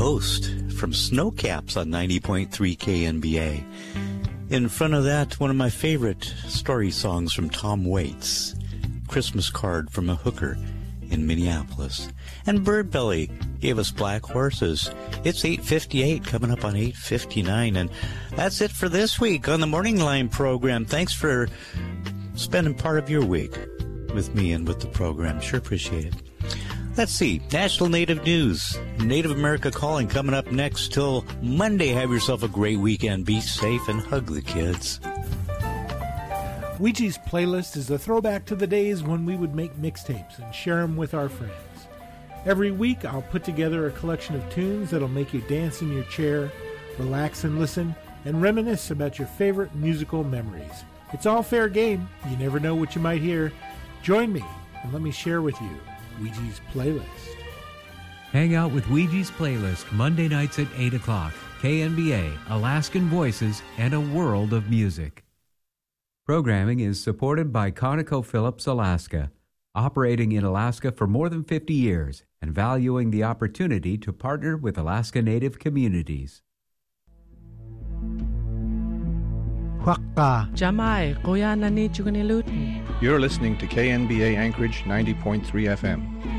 Host from Snowcaps on 90.3 KNBA. In front of that, one of my favorite story songs from Tom Waits, Christmas Card from a Hooker in Minneapolis. And Bird Belly gave us Black Horses. It's 8:58, coming up on 8:59, and that's it for this week on the Morning Line program. Thanks for spending part of your week with me and with the program. Sure appreciate it. Let's see. National Native News. Native America Calling coming up next till Monday. Have yourself a great weekend. Be safe and hug the kids. Ouija's Playlist is a throwback to the days when we would make mixtapes and share them with our friends. Every week, I'll put together a collection of tunes that'll make you dance in your chair, relax and listen, and reminisce about your favorite musical memories. It's all fair game. You never know what you might hear. Join me and let me share with you Ouija's Playlist. Hang out with Ouija's Playlist Monday nights at 8 o'clock. KNBA, Alaskan Voices, and a world of music. Programming is supported by ConocoPhillips Alaska, operating in Alaska for more than 50 years and valuing the opportunity to partner with Alaska Native communities. You're listening to KNBA Anchorage 90.3 FM.